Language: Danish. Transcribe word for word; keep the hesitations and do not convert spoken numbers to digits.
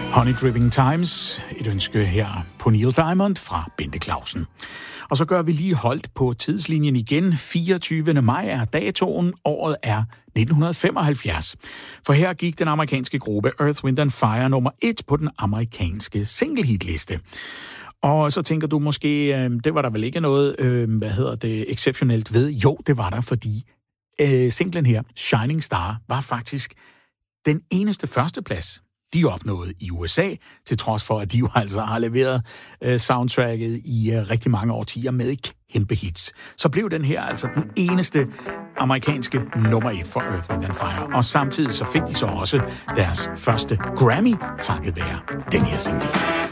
Honey Dripping Times, et ønske her på Neil Diamond fra Bente Clausen. Og så gør vi lige holdt på tidslinjen igen. fireogtyvende maj er datoen, året er nitten femoghalvfjerds. For her gik den amerikanske gruppe Earth, Wind and Fire nummer et på den amerikanske singlehitliste. Og så tænker du måske, øh, det var der vel ikke noget, øh, hvad hedder det, exceptionelt ved? Jo, det var der, fordi øh, singlen her, Shining Star, var faktisk den eneste førsteplads, de opnåede i U S A, til trods for, at de jo altså har leveret øh, soundtracket i øh, rigtig mange årtier med kæmpe hits. Så blev den her altså den eneste amerikanske nummer et for Earth, Wind and Fire. Og samtidig så fik de så også deres første Grammy, takket være den her single.